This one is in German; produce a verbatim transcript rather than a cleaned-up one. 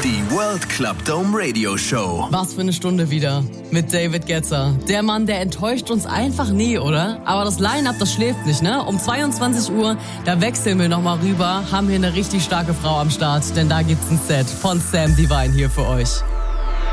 Die World Club Dome Radio Show. Was für eine Stunde wieder mit David Guetta. Der Mann, der enttäuscht uns einfach nie, oder? Aber das Line-Up, das schläft nicht, ne? Um zweiundzwanzig Uhr, da wechseln wir nochmal rüber, haben hier eine richtig starke Frau am Start, denn da gibt's ein Set von Sam Divine hier für euch.